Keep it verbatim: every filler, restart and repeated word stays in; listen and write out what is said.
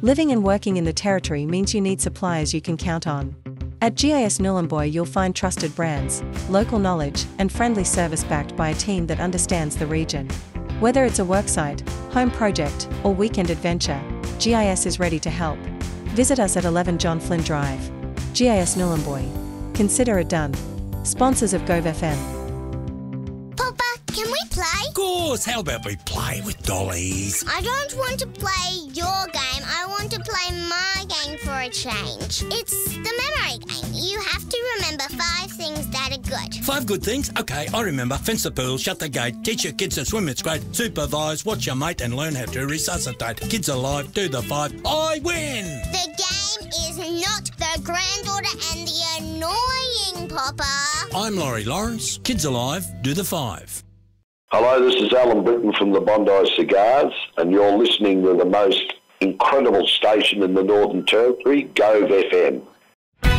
Living and working in the Territory means you need suppliers you can count on. At G I S Nhulunbuy you'll find trusted brands, local knowledge, and friendly service backed by a team that understands the region. Whether it's a worksite, home project, or weekend adventure, G I S is ready to help. Visit us at eleven John Flynn Drive. G I S Nhulunbuy. Consider it done. Sponsors of Gove F M. Papa, can we play? Of course, how about we play with dollies? I don't want to play your game, I want to play my game for a change. It's the memory game. You have to remember five things that are good. Five good things? Okay, I remember. Fence the pool, shut the gate, teach your kids to swim, it's great, supervise, watch your mate and learn how to resuscitate. Kids alive, do the five, I win! The game is not the granddaughter and the annoying Papa. I'm Laurie Lawrence. Kids alive, do the five. Hello, this is Alan Britton from the Bondi Cigars, and you're listening to the most incredible station in the Northern Territory, Gove F M.